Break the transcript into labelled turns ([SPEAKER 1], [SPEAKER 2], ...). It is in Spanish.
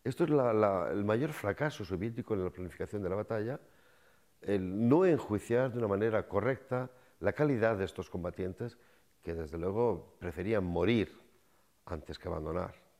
[SPEAKER 1] Esto es el mayor fracaso soviético en la planificación de la batalla, el no enjuiciar de una manera correcta la calidad de estos combatientes que desde luego preferían morir antes que abandonar.